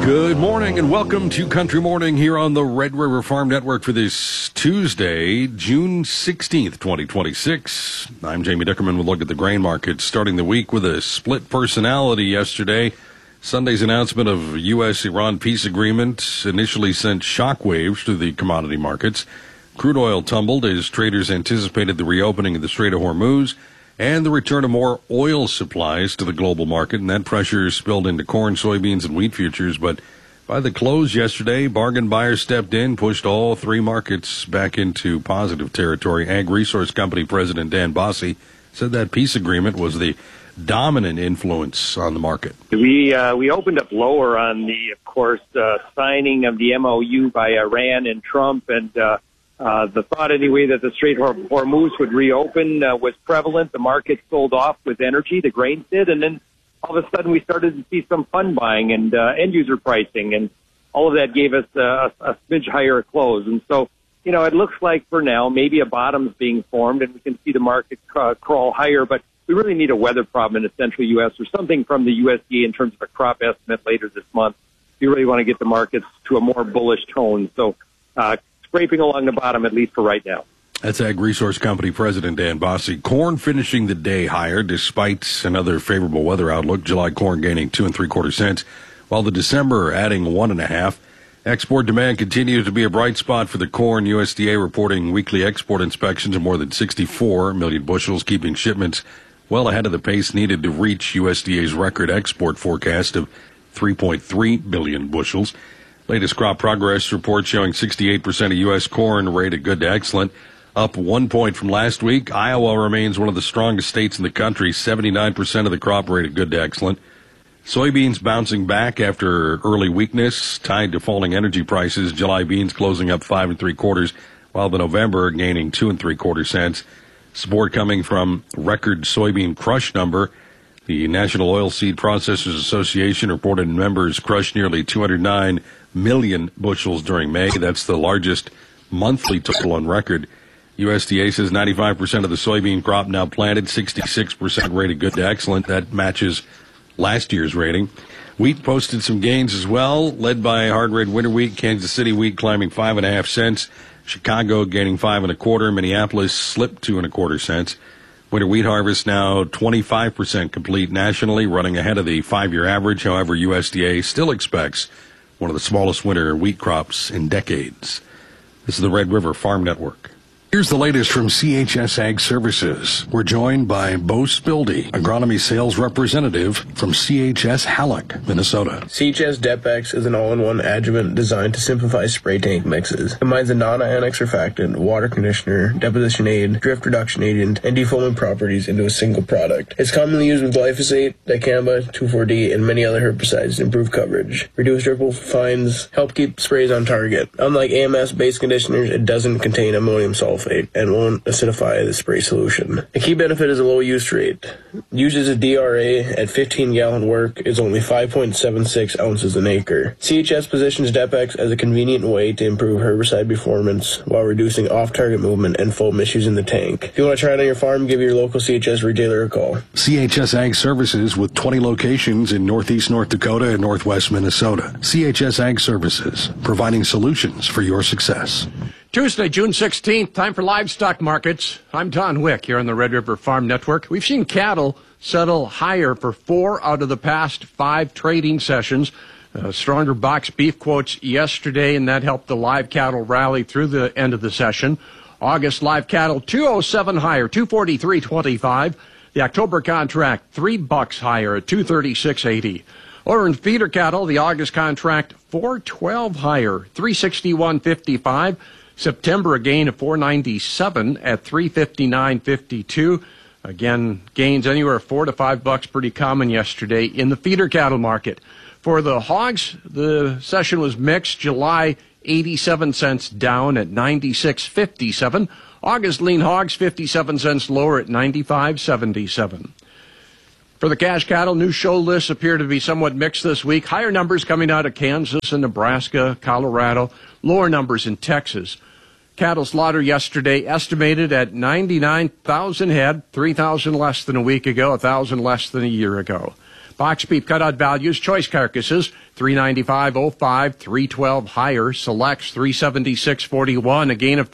Good morning and welcome to Country Morning here on the Red River Farm Network for this Tuesday, June 16th, 2026. I'm Jamie Dickerman. We'll look at the grain markets starting the week with a split personality yesterday. Sunday's announcement of U.S.-Iran peace agreement initially sent shockwaves to the commodity markets. Crude oil tumbled as traders anticipated the reopening of the Strait of Hormuz and the return of more oil supplies to the global market, and that pressure spilled into corn, soybeans, and wheat futures. But by the close yesterday, bargain buyers stepped in, pushed all three markets back into positive territory. Ag Resource Company President Dan Bosse said that peace agreement was the dominant influence on the market. We opened up lower on the, of course, signing of the MOU by Iran and Trump, and the thought anyway that the Strait of Hormuz would reopen was prevalent. The market sold off with energy, the grains did, and then all of a sudden we started to see some fund buying and end-user pricing, and all of that gave us a smidge higher close. And so, you know, it looks like for now maybe a bottom's being formed, and we can see the market crawl higher, but we really need a weather problem in the central U.S. or something from the USDA in terms of a crop estimate later this month. You really want to get the markets to a more bullish tone. So, scraping along the bottom, at least for right now. That's Ag Resource Company President Dan Bosse. Corn finishing the day higher despite another favorable weather outlook. July corn gaining 2 3/4 cents, while the December adding 1.5. Export demand continues to be a bright spot for the corn. USDA reporting weekly export inspections of more than 64 million bushels, keeping shipments well ahead of the pace needed to reach USDA's record export forecast of 3.3 billion bushels. Latest crop progress report showing 68% of U.S. corn rated good to excellent, up 1 point from last week. Iowa remains one of the strongest states in the country, 79% of the crop rated good to excellent. Soybeans bouncing back after early weakness tied to falling energy prices. July beans closing up 5 3/4, while the November gaining 2 3/4 cents. Support coming from record soybean crush number. The National Oilseed Processors Association reported members crushed nearly 209 million bushels during May. That's the largest monthly total on record. USDA says 95% of the soybean crop now planted, 66% rated good to excellent. That matches last year's rating. Wheat posted some gains as well, led by hard red winter wheat. Kansas City wheat climbing 5.5 cents. Chicago gaining 5 1/4. Minneapolis slipped 2 1/4 cents. Winter wheat harvest now 25% complete nationally, running ahead of the 5-year average. However, USDA still expects one of the smallest winter wheat crops in decades. This is the Red River Farm Network. Here's the latest from CHS Ag Services. We're joined by Bo Spildy, agronomy sales representative from CHS Halleck, Minnesota. CHS Depex is an all-in-one adjuvant designed to simplify spray tank mixes. Combines a non-ionic surfactant, water conditioner, deposition aid, drift reduction agent, and defoaming properties into a single product. It's commonly used with glyphosate, dicamba, 2,4-D, and many other herbicides to improve coverage, reduce ripple fines, help keep sprays on target. Unlike AMS-based conditioners, it doesn't contain ammonium sulfate and won't acidify the spray solution. A key benefit is a low use rate. Used as a DRA at 15-gallon work is only 5.76 ounces an acre. CHS positions Depex as a convenient way to improve herbicide performance while reducing off-target movement and foam issues in the tank. If you want to try it on your farm, give your local CHS retailer a call. CHS Ag Services with 20 locations in northeast North Dakota and northwest Minnesota. CHS Ag Services, providing solutions for your success. Tuesday, June 16th, time for livestock markets. I'm Don Wick here on the Red River Farm Network. We've seen cattle settle higher for 4 out of the past 5 trading sessions. Stronger box beef quotes yesterday, and that helped the live cattle rally through the end of the session. August live cattle, 207 higher, 243.25. The October contract, $3 higher at 236.80. Over in feeder cattle, the August contract, 412 higher, 361.55. September, a gain of 497 at 359.52. Again, gains anywhere $4 to $5, pretty common yesterday in the feeder cattle market. For the hogs, the session was mixed. July, 87 cents down at 96.57. August lean hogs, 57 cents lower at 95.77. For the cash cattle, new show lists appear to be somewhat mixed this week. Higher numbers coming out of Kansas and Nebraska, Colorado. Lower numbers in Texas. Cattle slaughter yesterday estimated at 99,000 head, 3,000 less than a week ago, 1,000 less than a year ago. Box beef cutout values, choice carcasses, $395.05, $312 higher, selects $376.41, a gain of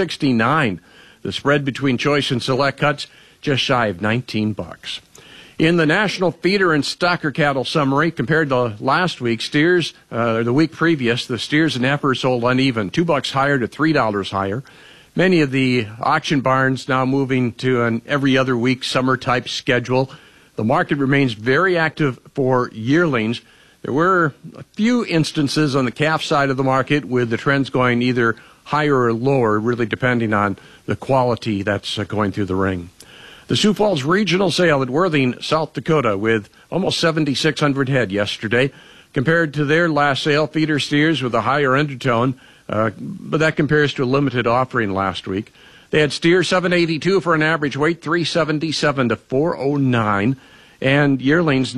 $369. The spread between choice and select cuts just shy of $19. In the National Feeder and Stocker Cattle Summary, compared to last week, steers, the week previous, the steers and heifers sold uneven, $2 higher to $3 higher. Many of the auction barns now moving to an every other week summer type schedule. The market remains very active for yearlings. There were a few instances on the calf side of the market with the trends going either higher or lower, really depending on the quality that's going through the ring. The Sioux Falls Regional Sale at Worthing, South Dakota, with almost 7,600 head yesterday. Compared to their last sale, feeder steers with a higher undertone, but that compares to a limited offering last week. They had steers 782 for an average weight, 377 to 409, and yearlings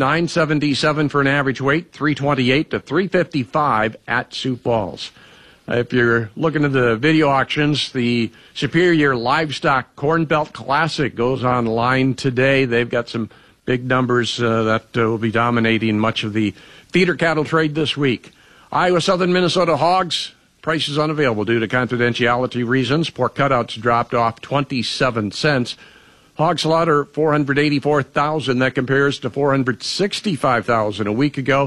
977 for an average weight, 328 to 355 at Sioux Falls. If you're looking at the video auctions, the Superior Livestock Corn Belt Classic goes online today. They've got some big numbers that will be dominating much of the feeder cattle trade this week. Iowa Southern Minnesota hogs, prices unavailable due to confidentiality reasons. Pork cutouts dropped off 27 cents. Hog slaughter, 484,000. That compares to 465,000 a week ago,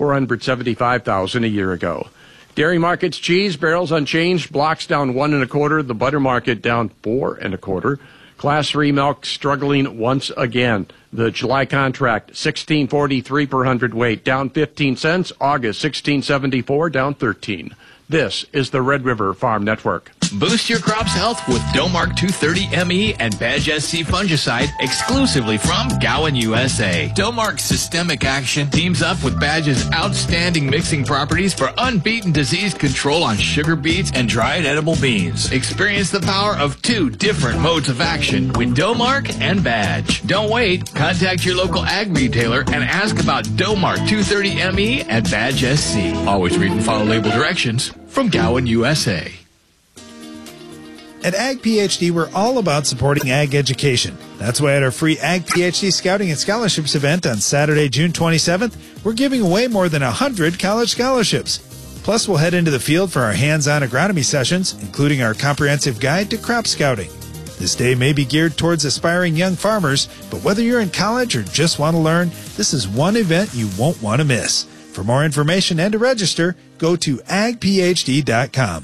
475,000 a year ago. Dairy markets, cheese, barrels unchanged, blocks down 1 1/4. The butter market down 4 1/4. Class 3 milk struggling once again. The July contract, $16.43 per hundredweight, down 15 cents. August, $16.74, down 13. This is the Red River Farm Network. Boost your crop's health with Domark 230 ME and Badge SC fungicide exclusively from Gowan, USA. Domark Systemic Action teams up with Badge's outstanding mixing properties for unbeaten disease control on sugar beets and dried edible beans. Experience the power of 2 different modes of action with Domark and Badge. Don't wait. Contact your local ag retailer and ask about Domark 230 ME and Badge SC. Always read and follow label directions from Gowan, USA. At Ag PhD, we're all about supporting ag education. That's why at our free Ag PhD Scouting and Scholarships event on Saturday, June 27th, we're giving away more than 100 college scholarships. Plus, we'll head into the field for our hands-on agronomy sessions, including our comprehensive guide to crop scouting. This day may be geared towards aspiring young farmers, but whether you're in college or just want to learn, this is one event you won't want to miss. For more information and to register, go to agphd.com.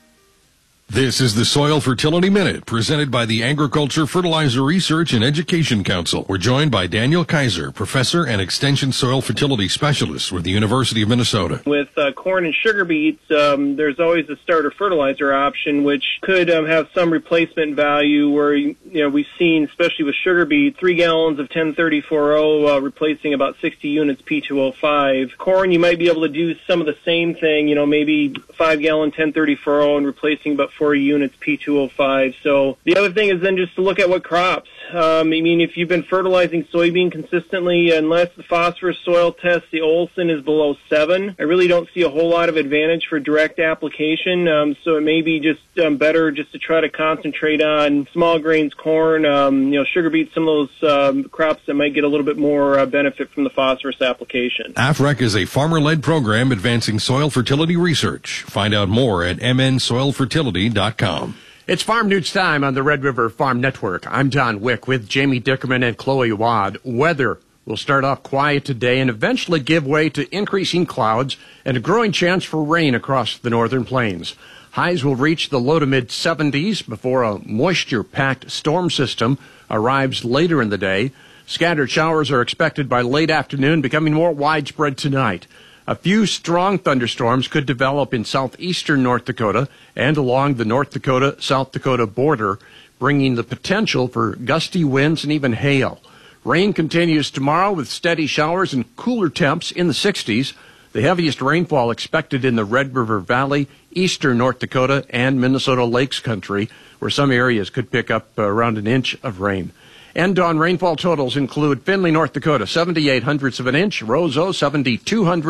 This is the Soil Fertility Minute, presented by the Agriculture, Fertilizer Research and Education Council. We're joined by Daniel Kaiser, professor and extension soil fertility specialist with the University of Minnesota. With corn and sugar beets, there's always a starter fertilizer option, which could have some replacement value where, we've seen, especially with sugar beets, 3 gallons of 1034O replacing about 60 units P2O5. Corn, you might be able to do some of the same thing, maybe 5-gallon 1034O and replacing about 40 units P2O5. So the other thing is then just to look at what crops. If you've been fertilizing soybean consistently, unless the phosphorus soil test, the Olsen is below 7, I really don't see a whole lot of advantage for direct application. So it may be just better just to try to concentrate on small grains, corn, sugar beets, some of those crops that might get a little bit more benefit from the phosphorus application. AFREC is a farmer-led program advancing soil fertility research. Find out more at mnsoilfertility.com. It's Farm News time on the Red River Farm Network. I'm Don Wick with Jamie Dickerman and Chloe Wad. Weather will start off quiet today and eventually give way to increasing clouds and a growing chance for rain across the northern plains. Highs will reach the low to mid-70s before a moisture-packed storm system arrives later in the day. Scattered showers are expected by late afternoon, becoming more widespread tonight. A few strong thunderstorms could develop in southeastern North Dakota and along the North Dakota-South Dakota border, bringing the potential for gusty winds and even hail. Rain continues tomorrow with steady showers and cooler temps in the 60s. The heaviest rainfall expected in the Red River Valley, eastern North Dakota, and Minnesota Lakes country, where some areas could pick up around an inch of rain. End-on rainfall totals include Findlay, North Dakota, 78 hundredths of an inch, Roseau, 72 hundredths,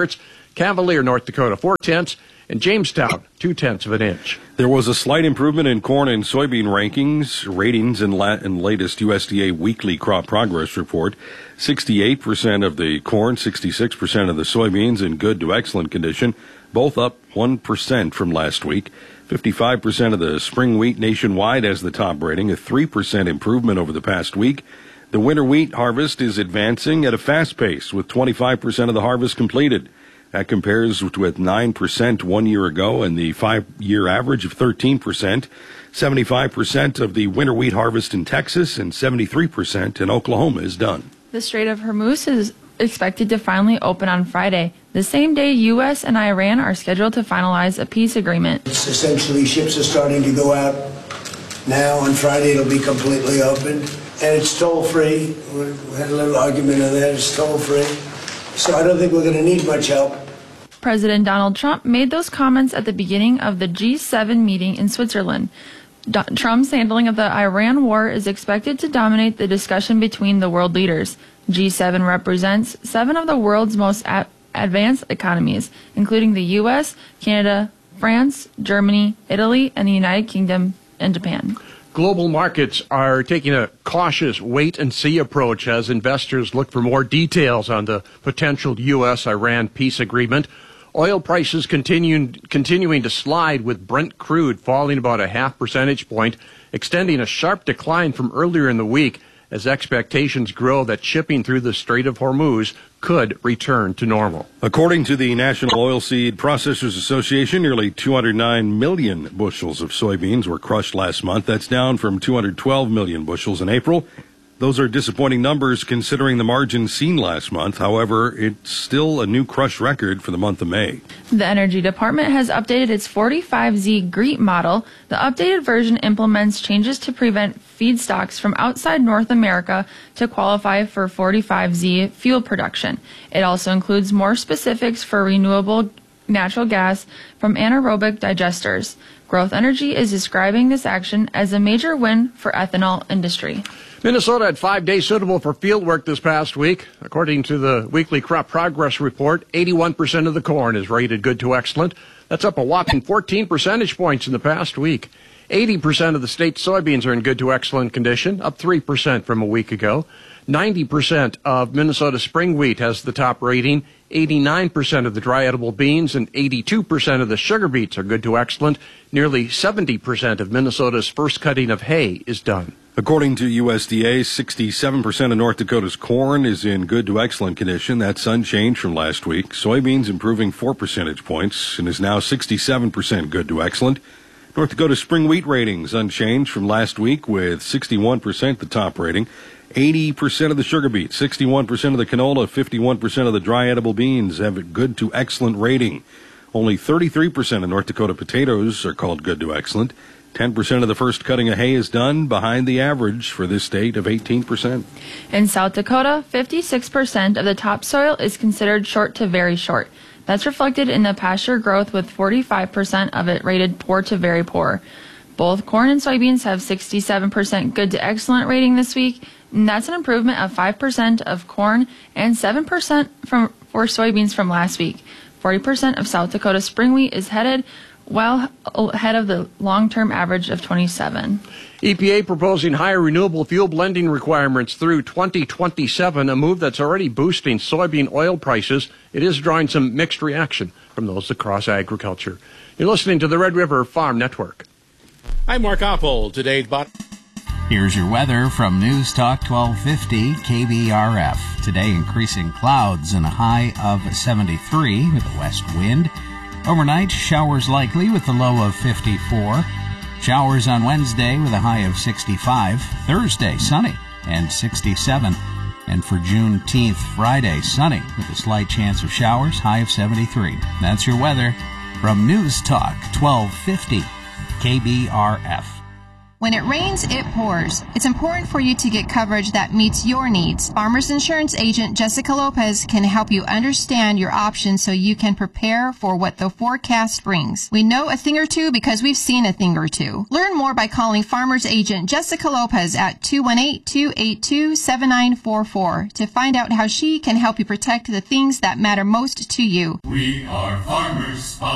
Cavalier, North Dakota, 0.4, and Jamestown, 0.2 of an inch. There was a slight improvement in corn and soybean ratings in latest USDA weekly crop progress report. 68% of the corn, 66% of the soybeans in good to excellent condition, both up 1% from last week. 55% of the spring wheat nationwide has the top rating, a 3% improvement over the past week. The winter wheat harvest is advancing at a fast pace, with 25% of the harvest completed. That compares with 9% 1 year ago and the 5-year average of 13%. 75% of the winter wheat harvest in Texas and 73% in Oklahoma is done. The Strait of Hormuz is expected to finally open on Friday, the same day U.S. and Iran are scheduled to finalize a peace agreement. It's essentially ships are starting to go out now. On Friday it'll be completely open, and it's toll-free. We had a little argument on that. It's toll-free. So I don't think we're going to need much help. President Donald Trump made those comments at the beginning of the G7 meeting in Switzerland. Trump's handling of the Iran war is expected to dominate the discussion between the world leaders. G7 represents 7 of the world's most advanced economies, including the U.S., Canada, France, Germany, Italy, and the United Kingdom and Japan. Global markets are taking a cautious wait-and-see approach as investors look for more details on the potential U.S.-Iran peace agreement. Oil prices continuing to slide, with Brent crude falling about a 0.5 percentage point, extending a sharp decline from earlier in the week as expectations grow that shipping through the Strait of Hormuz could return to normal. According to the National Oilseed Processors Association, nearly 209 million bushels of soybeans were crushed last month. That's down from 212 million bushels in April. Those are disappointing numbers considering the margins seen last month. However, it's still a new crush record for the month of May. The Energy Department has updated its 45Z GREET model. The updated version implements changes to prevent feedstocks from outside North America to qualify for 45Z fuel production. It also includes more specifics for renewable natural gas from anaerobic digesters. Growth Energy is describing this action as a major win for ethanol industry. Minnesota had 5 days suitable for field work this past week. According to the weekly crop progress report, 81% of the corn is rated good to excellent. That's up a whopping 14 percentage points in the past week. 80% of the state's soybeans are in good to excellent condition, up 3% from a week ago. 90% of Minnesota spring wheat has the top rating. 89% of the dry edible beans and 82% of the sugar beets are good to excellent. Nearly 70% of Minnesota's first cutting of hay is done. According to USDA, 67% of North Dakota's corn is in good to excellent condition. That's unchanged from last week. Soybeans improving 4 percentage points and is now 67% good to excellent. North Dakota spring wheat ratings unchanged from last week, with 61% the top rating. 80% of the sugar beet, 61% of the canola, 51% of the dry edible beans have a good to excellent rating. Only 33% of North Dakota potatoes are called good to excellent. 10% of the first cutting of hay is done, behind the average for this state of 18%. In South Dakota, 56% of the topsoil is considered short to very short. That's reflected in the pasture growth, with 45% of it rated poor to very poor. Both corn and soybeans have 67% good to excellent rating this week, and that's an improvement of 5% of corn and 7% for soybeans from last week. 40% of South Dakota spring wheat is headed well ahead of the long-term average of 27. EPA proposing higher renewable fuel blending requirements through 2027, a move that's already boosting soybean oil prices. It is drawing some mixed reaction from those across agriculture. You're listening to the Red River Farm Network. I'm Mark Oppold. Today's Here's your weather from News Talk 1250 KBRF. Today, increasing clouds and a high of 73 with a west wind. Overnight, showers likely with a low of 54. Showers on Wednesday with a high of 65. Thursday, sunny and 67. And for Juneteenth, Friday, sunny with a slight chance of showers, high of 73. That's your weather from News Talk 1250 KBRF. When it rains, it pours. It's important for you to get coverage that meets your needs. Farmers Insurance agent Jessica Lopez can help you understand your options so you can prepare for what the forecast brings. We know a thing or two because we've seen a thing or two. Learn more by calling Farmers agent Jessica Lopez at 218-282-7944 to find out how she can help you protect the things that matter most to you. We are farmers.